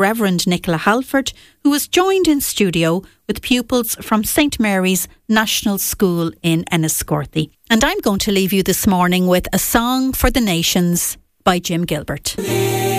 Reverend Nicola Halford, who was joined in studio with pupils from St Mary's National School in Enniscorthy. And I'm going to leave you this morning with A Song for the Nations by Jim Gilbert.